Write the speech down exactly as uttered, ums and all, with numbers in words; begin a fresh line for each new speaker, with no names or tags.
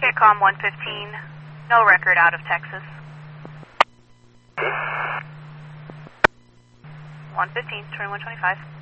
Catcom one fifteen, no record out of Texas. one fifteen, twenty-one twenty-five.